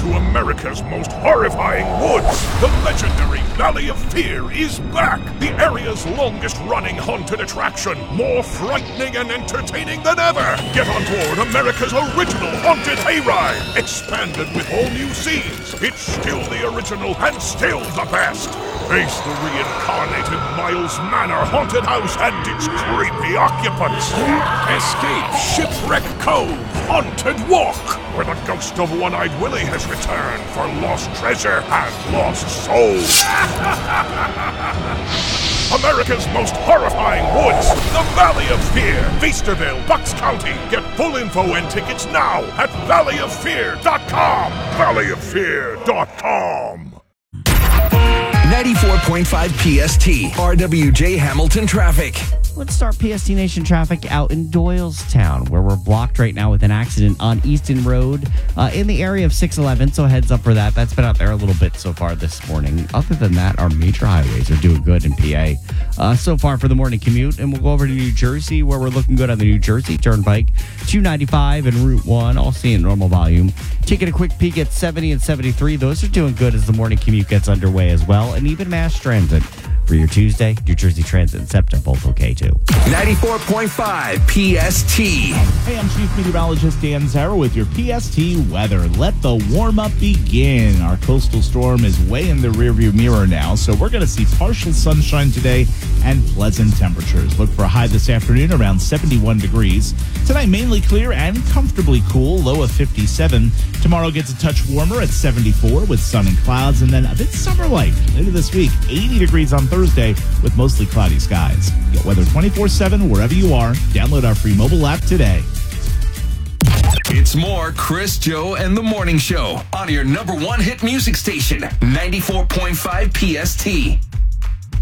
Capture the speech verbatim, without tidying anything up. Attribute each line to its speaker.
Speaker 1: to America's most horrifying woods. The legendary Valley of Fear is back. The area's longest-running haunted attraction. More frightening and entertaining than ever. Get on board America's original haunted hayride. Expanded with all new scenes. It's still the original and still the best. Face the reincarnated Miles Manor haunted house and its creepy occupants. Escape Shipwreck Cove Haunted Walk, where the ghost of One-Eyed Willie has returned for lost treasure and lost souls. America's most horrifying woods, the Valley of Fear, Feasterville, Bucks County. Get full info and tickets now at valley of fear dot com. valley of fear dot com.
Speaker 2: ninety-four point five P S T, R W J Hamilton traffic.
Speaker 3: Let's start P S T Nation traffic out in Doylestown, where we're blocked right now with an accident on Easton Road uh, in the area of six eleven, so heads up for that. That's been out there a little bit so far this morning. Other than that, our major highways are doing good in P A uh, so far for the morning commute. And we'll go over to New Jersey, where we're looking good on the New Jersey Turnpike, two ninety-five and Route one, all seeing normal volume. Taking a quick peek at seventy and seventy-three, those are doing good as the morning commute gets underway as well. And even mass transit for your Tuesday, New Jersey Transit and SEPTA both okay too.
Speaker 2: ninety-four point five P S T.
Speaker 4: Hey, I'm Chief Meteorologist Dan Zara with your P S T weather. Let the warm-up begin. Our coastal storm is way in the rearview mirror now, so we're going to see partial sunshine today and pleasant temperatures. Look for a high this afternoon around seventy-one degrees. Tonight, mainly clear and comfortably cool, low of fifty-seven. Tomorrow gets a touch warmer at seventy-four with sun and clouds, and then a bit summer-like later this week, eighty degrees on Thursday with mostly cloudy skies. Get weather twenty-four seven wherever you are. Download our free mobile app today.
Speaker 2: It's more Chris, Joe, and the Morning Show on your number one hit music station, ninety-four point five P S T.